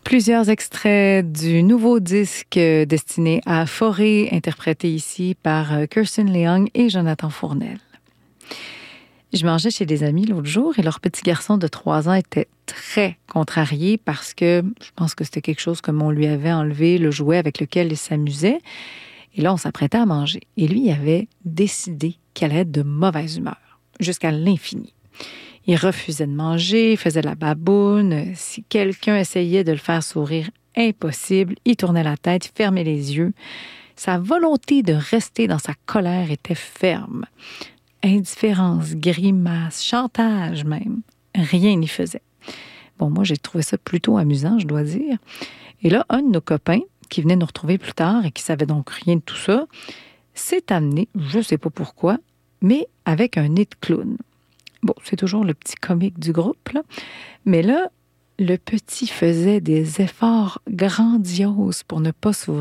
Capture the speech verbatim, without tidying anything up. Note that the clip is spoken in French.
Plusieurs extraits du nouveau disque destiné à Forêt, interprété ici par Kirsten Leung et Jonathan Fournel. Je mangeais chez des amis l'autre jour et leur petit garçon de trois ans était très contrarié parce que je pense que c'était quelque chose comme on lui avait enlevé le jouet avec lequel il s'amusait. Et là, on s'apprêtait à manger. Et lui, il avait décidé qu'elle allait être de mauvaise humeur, jusqu'à l'infini. Il refusait de manger, il faisait de la baboune. Si quelqu'un essayait de le faire sourire, impossible. Il tournait la tête, il fermait les yeux. Sa volonté de rester dans sa colère était ferme. Indifférence, grimace, chantage même. Rien n'y faisait. Bon, moi, j'ai trouvé ça plutôt amusant, je dois dire. Et là, un de nos copains, qui venait nous retrouver plus tard et qui savait donc rien de tout ça, s'est amené, je ne sais pas pourquoi, mais avec un nez de clown. Bon, c'est toujours le petit comique du groupe, là. Mais là, le petit faisait des efforts grandioses pour ne pas sourire.